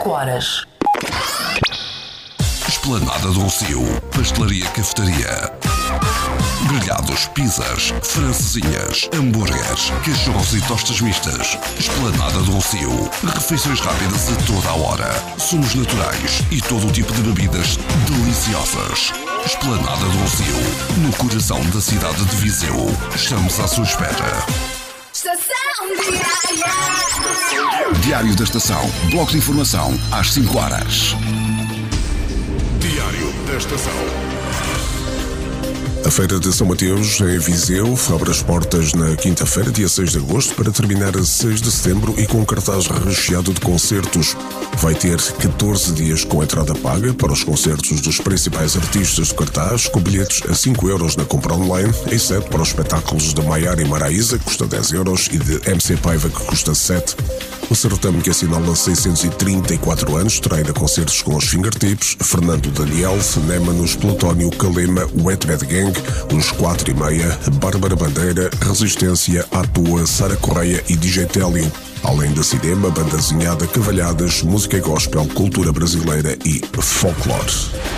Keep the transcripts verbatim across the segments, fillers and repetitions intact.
cinco horas. Esplanada do Rossio, Pastelaria Cafetaria. Grelhados, pizzas, francesinhas, hambúrgueres, cachorros e tostas mistas. Esplanada do Rossio, refeições rápidas a toda a hora. Sumos naturais e todo o tipo de bebidas deliciosas. Esplanada do Rossio, no coração da cidade de Viseu. Estamos à sua espera. Estação Diária. Diário da Estação. Bloco de informação às cinco horas. Diário da Estação. A Feira de São Mateus, em Viseu, abre as portas na quinta-feira, dia seis de agosto, para terminar a seis de setembro e com um cartaz recheado de concertos. Vai ter catorze dias com entrada paga para os concertos dos principais artistas do cartaz, com bilhetes a cinco euros na compra online, exceto para os espetáculos de Maiara e Maraísa, que custa dez euros, e de M C Paiva, que custa sete. O certame, que assinala seiscentos e trinta e quatro anos, terá ainda concertos com os Fingertips, Fernando Daniel, Némanos, Plutónio, Kalema, Wet Bad Gang, Os Quatro e Meia, Bárbara Bandeira, Resistência, Atua, Sara Correia e D J Télio. Além de cinema, banda desenhada, cavalhadas, música gospel, cultura brasileira e folclore.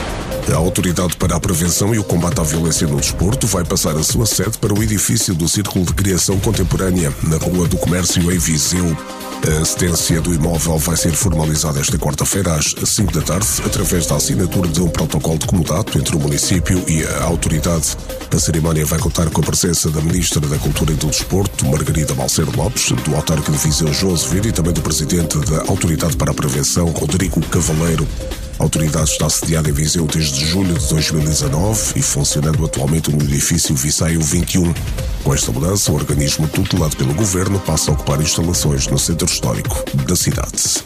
A Autoridade para a Prevenção e o Combate à Violência no Desporto vai passar a sua sede para o edifício do Círculo de Criação Contemporânea, na Rua do Comércio, em Viseu. A assistência do imóvel vai ser formalizada esta quarta-feira às cinco da tarde, através da assinatura de um protocolo de comodato entre o município e a autoridade. A cerimónia vai contar com a presença da Ministra da Cultura e do Desporto, Margarida Balseiro Lopes, do autarca de Viseu, João Azevedo, e também do Presidente da Autoridade para a Prevenção, Rodrigo Cavaleiro. A autoridade está sediada em Viseu desde julho de dois mil e dezanove e funcionando atualmente no edifício Visaio vinte e um. Com esta mudança, o organismo tutelado pelo Governo passa a ocupar instalações no centro histórico da cidade.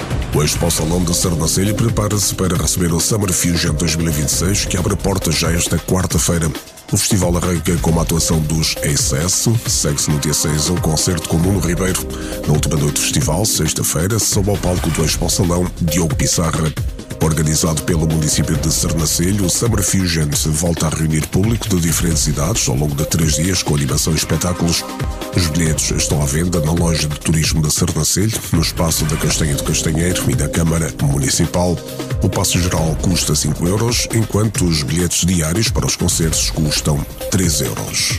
O Expo Salão de Sernancelho prepara-se para receber o Summer Fusion dois mil e vinte e seis, que abre portas já esta quarta-feira. O festival arranca com uma atuação dos Excesso, segue-se no dia seis um concerto com Nuno Ribeiro. Na última noite do festival, sexta-feira, sob ao palco do Expo Salão, Diogo Pissarra. Organizado pelo município de Sernancelho, o Summer Fusion volta a reunir público de diferentes idades ao longo de três dias com animação e espetáculos. Os bilhetes estão à venda na loja de turismo de Sernancelho, no espaço da Castanha do Castanheiro e da Câmara Municipal. O passo geral custa cinco euros, enquanto os bilhetes diários para os concertos custam três euros.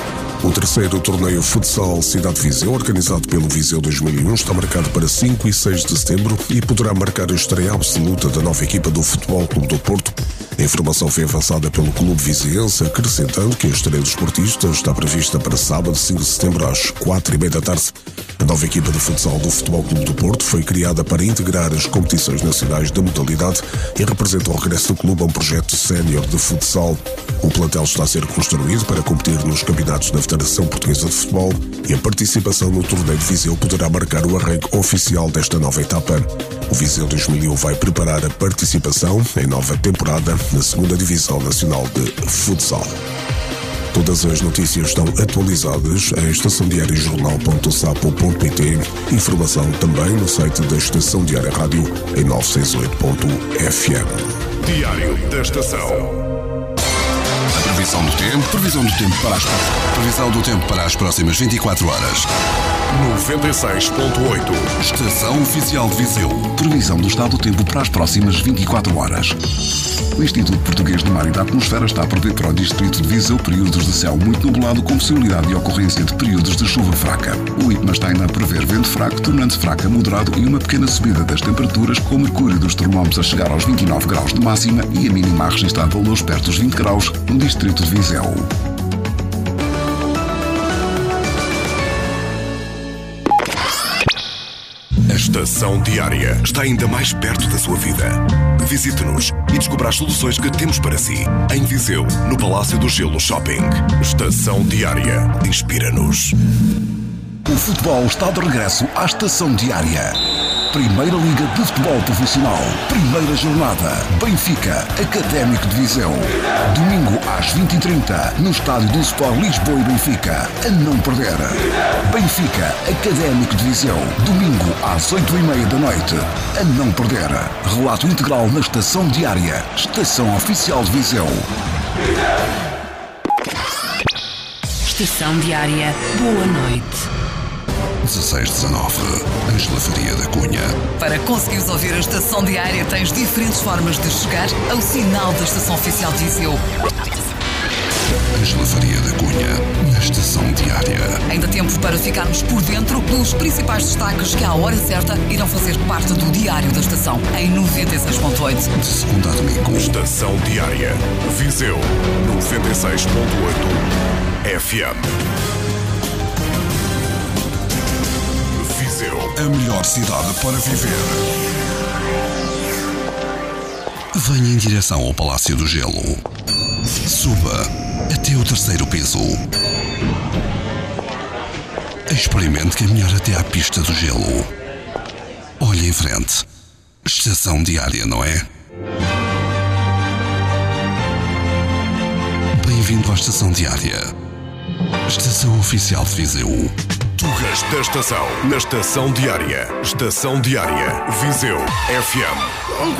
O terceiro torneio Futsal Cidade Viseu, organizado pelo Viseu dois mil e um, está marcado para cinco e seis de setembro e poderá marcar a estreia absoluta da nova equipa do Futebol Clube do Porto. A informação foi avançada pelo Clube Viziense, acrescentando que a estreia dos esportistas está prevista para sábado, cinco de setembro, às quatro e meia da tarde. A nova equipa de futsal do Futebol Clube do Porto foi criada para integrar as competições nacionais da modalidade e representa o regresso do clube a um projeto sénior de futsal. O plantel está a ser construído para competir nos campeonatos da Federação Portuguesa de Futebol e a participação no torneio de Viseu poderá marcar o arranque oficial desta nova etapa. O Viseu dois mil e um vai preparar a participação em nova temporada na segunda Divisão Nacional de Futsal. Todas as notícias estão atualizadas em estação diária jornal ponto sapo ponto pt. Informação também no site da Estação Diária Rádio em novecentos e sessenta e oito ponto f m. Diário da Estação. A previsão do tempo, previsão do tempo para as, previsão do tempo para as próximas vinte e quatro horas. noventa e seis ponto oito. Estação Oficial de Viseu. Previsão do estado do tempo para as próximas vinte e quatro horas. O Instituto Português do Mar e da Atmosfera está a prever para o distrito de Viseu períodos de céu muito nublado com possibilidade de ocorrência de períodos de chuva fraca. O IPMA está ainda a prever vento fraco, tornando-se fraco a moderado e uma pequena subida das temperaturas, com o mercúrio dos termómetros a chegar aos vinte e nove graus de máxima e a mínima a registrar valores perto dos vinte graus no distrito de Viseu. A Estação Diária está ainda mais perto da sua vida. Visite-nos e descubra as soluções que temos para si. Em Viseu, no Palácio do Gelo Shopping. Estação Diária. Inspira-nos. O futebol está de regresso à Estação Diária. Primeira Liga de Futebol Profissional. Primeira jornada. Benfica, Académico de Viseu. Domingo às vinte e trinta, no estádio do Sport Lisboa e Benfica. A não perder. Benfica, Académico de Viseu. Domingo às oito e meia da noite. A não perder. Relato integral na Estação Diária. Estação Oficial de Viseu. Estação Diária. Boa noite. dezasseis dezanove. Ângela Faria da Cunha. Para conseguires ouvir a Estação Diária, tens diferentes formas de chegar ao sinal da Estação Oficial de Viseu. Ângela Faria da Cunha, na Estação Diária. Ainda tempo para ficarmos por dentro dos principais destaques que à hora certa irão fazer parte do Diário da Estação, em noventa e seis ponto oito. De segunda a domingo. Estação Diária. Viseu noventa e seis ponto oito F M. Viseu, a melhor cidade para viver. Venha em direção ao Palácio do Gelo. Suba até o terceiro piso. Experimente caminhar até à pista do gelo. Olhe em frente. Estação Diária, não é? Bem-vindo à Estação Diária. Estação Oficial de Viseu. Tugas da Estação, na Estação Diária. Estação Diária, Viseu, F M.